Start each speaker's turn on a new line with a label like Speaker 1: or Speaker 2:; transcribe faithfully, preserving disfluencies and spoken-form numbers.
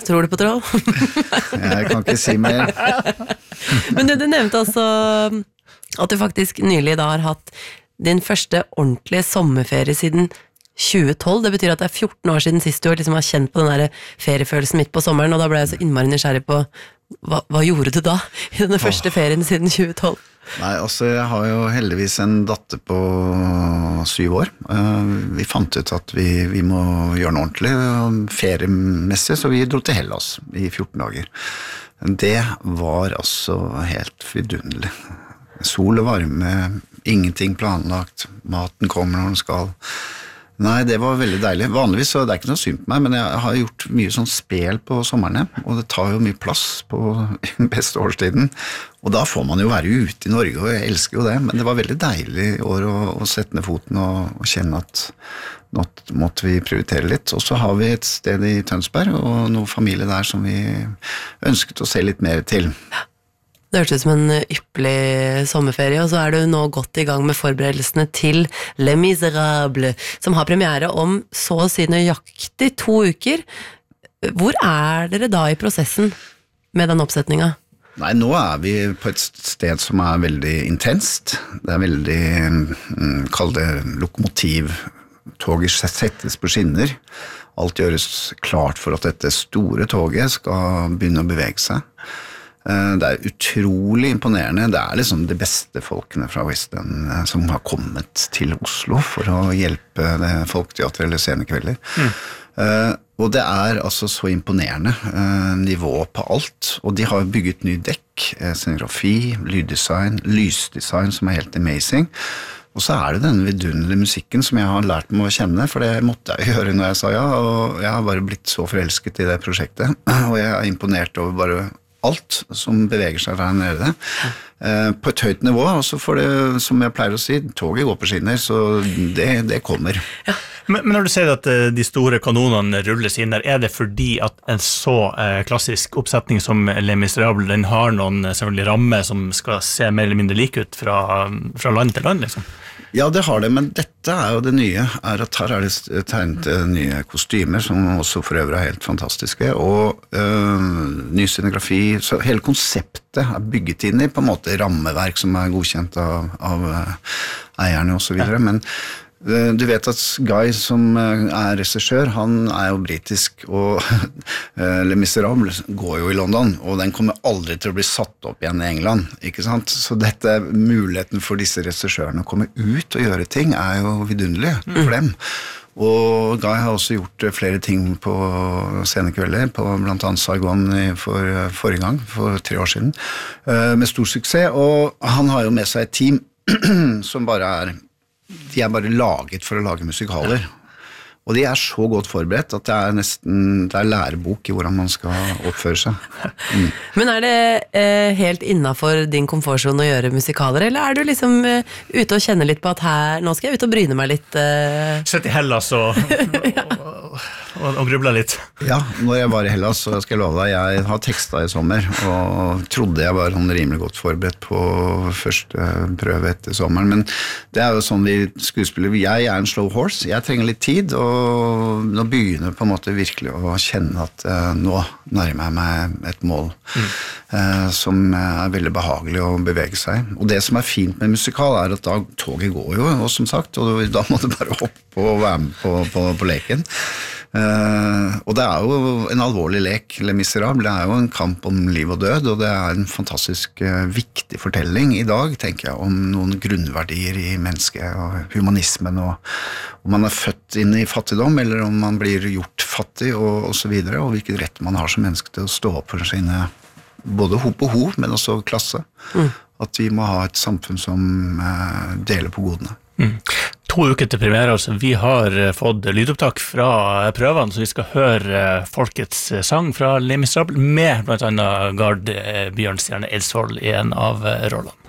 Speaker 1: tror du på troll?
Speaker 2: Jeg kan ikke si mer.
Speaker 1: Men du, du nevnte også at du faktisk nylig da har hatt din første ordentlige sommerferie siden tjue tolv. Det betyr at det er fjorten år siden sist du liksom har kjent på den der feriefølelsen midt på sommeren, og da ble jeg så innmari nysgjerrig på hva, hva gjorde du da i denne første ferien siden tjue tolv?
Speaker 2: Nei, altså jeg har jo heldigvis en datter på syv år. Vi fant ut at vi, vi må gjøre noe ordentlig feriemessig, så vi dro til Hellas i fjorten dager. Det var altså helt vidunderlig. Sol og varme, ingenting planlagt, maten kommer når den skal. Nei, det var veldig deilig. Vanligvis så det er ikke noe synd på meg, men jeg har gjort mye sånn spel på sommerne, og det tar jo mye plass på beste årstiden. Og da får man jo være ute i Norge, og jeg elsker jo det, men det var veldig deilig i år å, å sette ned foten og, og kjenne at nå måtte vi prioritere litt. Og så har vi et sted i Tønsberg, og noen familie der som vi ønsket å se litt mer til.
Speaker 1: Det hørtes ut som en ypperlig sommerferie, og så er du nå godt i gang med forberedelsene til Les Miserables, som har premiere om så å si nøyaktig to uker. Hvor er dere da i prosessen med den oppsetningen?
Speaker 2: Nei, nå er vi på et sted som er veldig intenst. Det er veldig, kall det lokomotiv. Toget settes på skinner. Alt gjøres klart for at dette store toget skal begynne å bevege seg. Det er utrolig imponerende. Det er liksom de beste folkene fra West End som har kommet til Oslo for å hjelpe det folketeatret eller scenekvelder. Mm. Uh, og det er altså så imponerende uh, nivå på alt. Og de har bygget ny dekk, scenografi, lyddesign, lysdesign som er helt amazing. Og så er det denne vidunderlige musikken som jeg har lært meg å kjenne, for det måtte jeg gjøre når jeg sa ja, og jeg har bare blitt så forelsket i det prosjektet, og jeg er imponert over bare alt som beveger seg der nede eh, på et høyt nivå, og så får det, som jeg pleier å si, toget går på skinner, så det, det kommer. Ja.
Speaker 3: Men, men når du sier at uh, de store kanonene rulles inn der, er det fordi at en så uh, klassisk oppsetning som Les Miserables, den har noen uh, rammer som skal se mer eller mindre like ut fra, fra land til land, liksom?
Speaker 2: Ja, det har det, men dette er jo det nye, er at her er det tegnet nye kostymer, som også for øvrig er helt fantastiske, og øh, ny scenografi, så hele konseptet er bygget inn i på en måte rammeverk som er godkjent av, av eierne og så videre, men du vet at Guy som er regissør, han er jo britisk, og Les Miserables går jo i London, og den kommer aldri til å bli satt opp igjen i England, ikke sant? Så dette, muligheten for disse regissørene å komme ut og gjøre ting, er jo vidunderlig for dem. Og Guy har også gjort flere ting på scenekvelder, på blant annet Saigon for forrige gang, for tre år siden, med stor suksess, og han har jo med seg et team som bare er de er bare laget for å lage musikaler. Og de er så godt forberedt at det er nesten det er lærebok i hvordan man skal oppføre seg. Mm.
Speaker 1: Men er det eh, helt innenfor din komfortzone å gjøre musikaler, eller er du liksom eh, ute og kjenner litt på at her, nå skal jeg ut og bryne meg litt? Eh...
Speaker 3: Sett i Hellas og, ja. og, og, og grubla litt.
Speaker 2: Ja, når jeg var i Hellas, så skal jeg love deg, jeg har tekstet i sommer, og trodde jeg var sånn rimelig godt forberedt på første prøve etter sommeren, men det er jo sånn vi skuespiller, jeg er en slow horse, jeg trenger litt tid, og og nå begynner jeg på en måte virkelig å kjenne at uh, nå nærmer jeg meg et mål mm. uh, som er veldig behagelig å bevege seg. Og det som er fint med musikal er at da toget går jo, og som sagt, og da må du bare hoppe og være med på, på, på leken. Uh, og det er jo en alvorlig lek. Les Miserables, det er jo en kamp om liv og død, og det er en fantastisk uh, viktig fortelling i dag, tenker jeg, om noen grunnverdier i mennesket og humanismen, og om man er født inn i fattigdom, eller om man blir gjort fattig, og, og så videre, og hvilken rett man har som menneske til å stå opp for sine, både ho på ho, men også klasse. Mm. At vi må ha et samfunn som uh, deler på godene.
Speaker 3: Mm. To uker til premiere, altså. Vi har fått lydopptak fra prøvene, så vi skal høre folkets sang fra Les Miserables med blant annet Gard Bjørnstjerne Eidsvoll i en av rollene.